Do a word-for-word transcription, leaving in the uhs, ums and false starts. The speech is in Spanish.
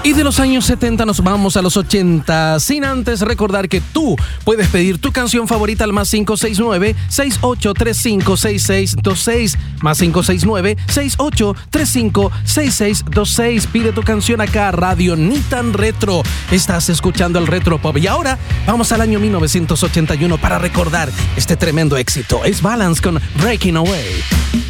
Y de los años setenta nos vamos a los ochenta, sin antes recordar que tú puedes pedir tu canción favorita al más cinco seis nueve, seis ocho tres cinco, seis seis dos seis, más cinco seis nueve, seis ocho tres cinco, seis seis dos seis. Pide tu canción acá a Radio Ni Tan Retro. Estás escuchando el Retro Pop. Y ahora vamos al año mil novecientos ochenta y uno para recordar este tremendo éxito. Es Balance con Breaking Away.